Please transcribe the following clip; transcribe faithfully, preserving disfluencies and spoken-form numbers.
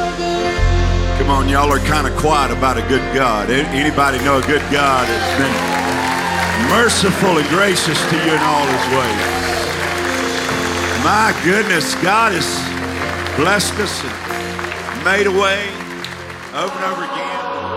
Come on, y'all are kind of quiet about a good God. Anybody know a good God has been merciful and gracious to you in all his ways? My goodness, God has blessed us and made a way over and over again.